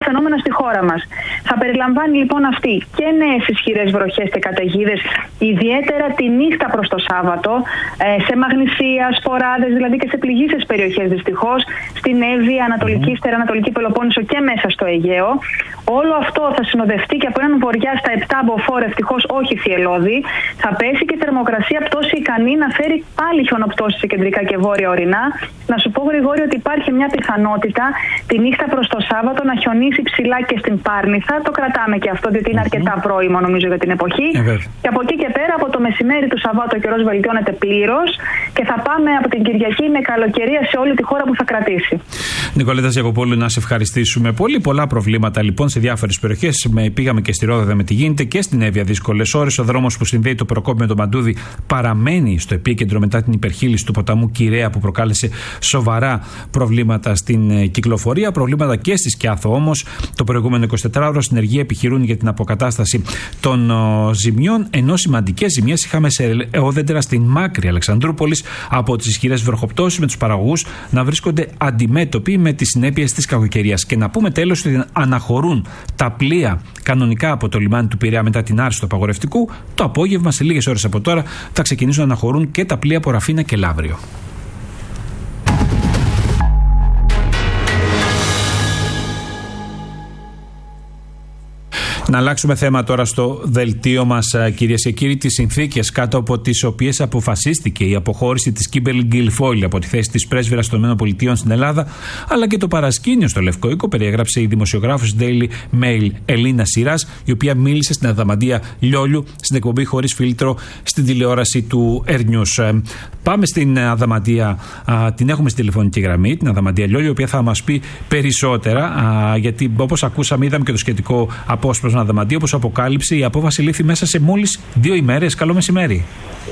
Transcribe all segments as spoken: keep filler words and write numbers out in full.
φαινόμενο στη χώρα μας. Θα περιλαμβάνει λοιπόν αυτή και νέες ισχυρές βροχές και καταιγίδες, ιδιαίτερα τη νύχτα προς το Σάββατο, σε Μαγνησία, Σποράδες, δηλαδή και σε πληγείσες περιοχές δυστυχώς, στην Εύβοια, Ανατολική, mm. Ανατολική Πελοπόννησο και μέσα στο Αιγαίο. Όλο αυτό θα συνοδευτεί και από έναν βορειά στα επτά μποφόρ, ευτυχώς όχι θυελλώδη. Θα πέσει και θερμοκρασία πτώση ικανή να φέρει πάλι χιονοπτώσεις σε κεντρικά και βόρεια ορεινά. Να σου πω, Γρηγόρη, ότι υπάρχει μια πιθανότητα τη νύχτα προς το Σάββατο να χιονίσει ψηλά και στην Πάρνηθα. Το κρατάμε και αυτό, διότι είναι αρκετά πρόημο νομίζω για την εποχή. Ε, και από εκεί και πέρα, από το μεσημέρι του Σαββάτου, ο καιρός βελτιώνεται πλήρως και θα πάμε από την Κυριακή με καλοκαιρία σε όλη τη χώρα που θα κρατήσει. Νικολέτα Γιακοπούλου, να σε ευχαριστήσουμε πολύ. Πολλά προβλήματα λοιπόν σε διάφορες περιοχές. Πήγαμε και στη Ρόδα με τι γίνεται και στην Εύβοια δύσκολες ώρες. Ο δρόμος που συνδέει το Προκόπη με το Μαντούδι παραμένει στο επίκεντρο μετά την υπερχείληση του ποταμού Κυραία που προκάλεσε σοβαρά προβλήματα στην κυκλοφορία. Προβλήματα και στη Σκιάθο όμως. Το προηγούμενο εικοσιτετράωρο συνεργεία επιχειρούν για την αποκατάσταση των ο, ζημιών. Ενώ σημαντικές ζημιές είχαμε σε αιώδεντρα στην Μάκρη Αλεξανδρούπολης από τις ισχυρές βροχοπτώσεις, με τους παραγωγούς να βρίσκονται αντιμέτωποι με τις συνέπειες της κακοκαιρίας. Και να πούμε τέλος ότι αναχωρούν τα πλοία κανονικά από το λιμάνι του Πειραιά μετά την άρση του απαγορευτικού. Το απόγευμα, σε λίγες ώρες από τώρα, θα ξεκινήσουν να αναχωρούν και τα πλοία από Ραφίνα και Λαύριο. Να αλλάξουμε θέμα τώρα στο δελτίο μας, κυρίες και κύριοι. Τις συνθήκες κάτω από τις οποίες αποφασίστηκε η αποχώρηση της Κίμπερλι Γκιλφόιλ από τη θέση της πρέσβυρας των ΗΠΑ στην Ελλάδα, αλλά και το παρασκήνιο στο Λευκό Οίκο, περιέγραψε η δημοσιογράφος Daily Mail Ελίνα Σιράς, η οποία μίλησε στην Αδαμαντία Λιόλιου στην εκπομπή Χωρίς Φίλτρο στην τηλεόραση του Air News. Πάμε στην Αδαμαντία, την έχουμε στη τηλεφωνική γραμμή, την Αδαμαντία Λιόλιου, η οποία θα μας πει περισσότερα, γιατί όπως ακούσαμε, είδαμε και το σχετικό απόσπασμα Αδαμαντία, όπως αποκάλυψε, η απόφαση λήφθη μέσα σε μόλις δύο ημέρες. Καλό μεσημέρι.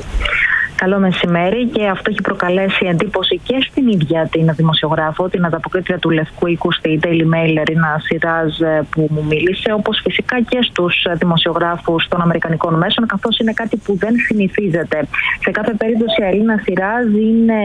Καλό μεσημέρι, και αυτό έχει προκαλέσει εντύπωση και στην ίδια την δημοσιογράφο, την ανταποκρίτρια του Λευκού Οίκου στη Daily Mail, Ελίνα Σιράς, που μου μίλησε, όπως φυσικά και στους δημοσιογράφους των αμερικανικών μέσων, καθώς είναι κάτι που δεν συνηθίζεται. Σε κάθε περίπτωση, η Ελίνα Σιράς είναι,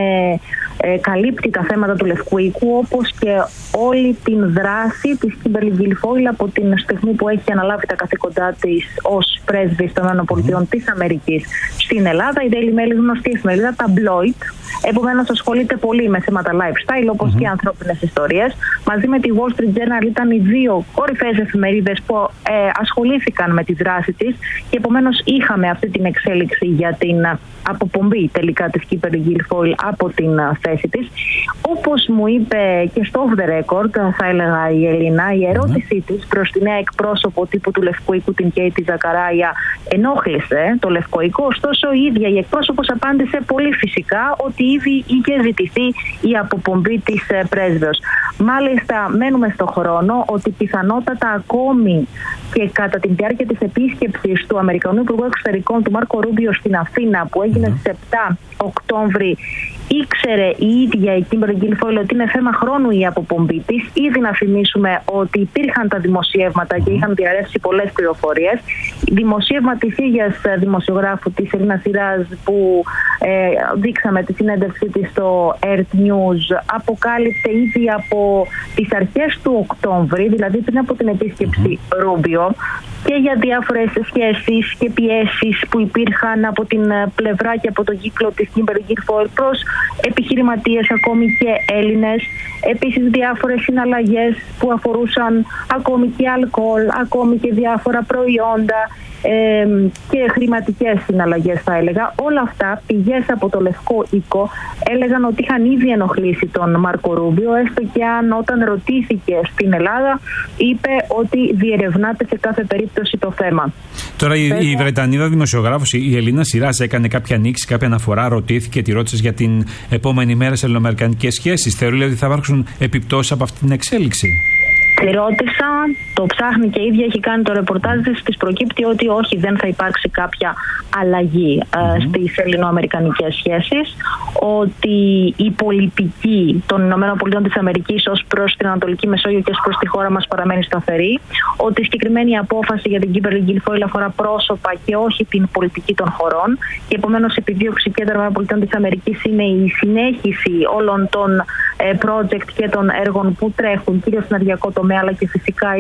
ε, καλύπτει τα θέματα του Λευκού Οίκου, όπως και όλη την δράση της Κίμπερλι Γκιλφόιλ από την στιγμή που έχει αναλάβει τα καθήκοντά της ως πρέσβης των ΗΠΑ mm. της Αμερικής στην Ελλάδα. Η Daily Mail, γνωστή εφημερίδα, tabloid, επομένως ασχολείται πολύ με θέματα lifestyle, όπως mm-hmm. και ανθρώπινες ιστορίες. Μαζί με τη Wall Street Journal ήταν οι δύο κορυφαίες εφημερίδες που ε, ασχολήθηκαν με τη δράση της, και επομένως είχαμε αυτή την εξέλιξη για την αποπομπή τελικά της Κίμπερλι Γκιλφόιλ από την θέση της. Όπως μου είπε και στο off the record, θα έλεγα η Ελίνα, η ερώτησή mm-hmm. της προς τη νέα εκπρόσωπο τύπου του Λευκού Οίκου, την Κέιτι Ζακαράια, ενόχλησε το Λευκό Οίκο. Ωστόσο, η ίδια η εκπρόσωπος απάντησε πολύ φυσικά ότι ήδη είχε ζητηθεί η αποπομπή της πρέσβεως. Μάλιστα, μένουμε στο χρόνο ότι πιθανότατα ακόμη και κατά τη διάρκεια της επίσκεψης του Αμερικανού Υπουργού Εξωτερικών, του Μάρκο Ρούμπιο, στην Αθήνα, που έγινε mm-hmm. στις επτά Οκτώβρη, ήξερε η ίδια η Κίμπερλι Γκιλφόιλ ότι είναι θέμα χρόνου η αποπομπή της. Ήδη να θυμίσουμε ότι υπήρχαν τα δημοσιεύματα και είχαν διαρρεύσει πολλές πληροφορίες. Δημοσίευμα της ίδιας δημοσιογράφου, της Ελίνα Σιράς, που ε, δείξαμε τη συνέντευξή της στο Air News, αποκάλυπτε ήδη από τις αρχές του Οκτώβρη, δηλαδή πριν από την επίσκεψη Ρούμπιο, και για διάφορες σχέσεις και πιέσεις που υπήρχαν από την πλευρά και από τον κύκλο της Κίμπερλι Γκιλφόιλ προς επιχειρηματίες, ακόμη και Έλληνες. Επίσης, διάφορες συναλλαγές που αφορούσαν ακόμη και αλκοόλ, ακόμη και διάφορα προϊόντα ε, και χρηματικές συναλλαγές, θα έλεγα. Όλα αυτά, πηγές από το Λευκό Οίκο έλεγαν ότι είχαν ήδη ενοχλήσει τον Μάρκο Ρούμπιο, έστω και αν όταν ρωτήθηκε στην Ελλάδα είπε ότι διερευνάται σε κάθε περίπτωση το θέμα. Τώρα η, η Βρετανίδα δημοσιογράφος, η Ελίνα Σιράς, έκανε κάποια ανοίξη, κάποια αναφορά, ρωτήθηκε, τη ρώτησε για την επόμενη μέρα σε ελληνοαμερικανικές σχέσεις. Θεωρεί ότι θα υπάρξουν επιπτώσεις από αυτή την εξέλιξη? Τη ρώτησα, το ψάχνει και η ίδια, έχει κάνει το ρεπορτάζ της, της προκύπτει ότι όχι, δεν θα υπάρξει κάποια αλλαγή mm-hmm. ε, στις ελληνοαμερικανικές σχέσεις, ότι η πολιτική των ΗΠΑ της Αμερικής ως προς την Ανατολική Μεσόγειο και ως προς τη χώρα μας παραμένει σταθερή, ότι η συγκεκριμένη απόφαση για την Κίμπερλι Γκιλφόιλ αφορά πρόσωπα και όχι την πολιτική των χωρών, και επομένως η επιδίωξη και των ΗΠΑ της Αμερικής είναι η συνέχιση όλων των ε, project και των έργων που τρέχουν, κυρίως στην ενεργειακό τομέα, αλλά και φυσικά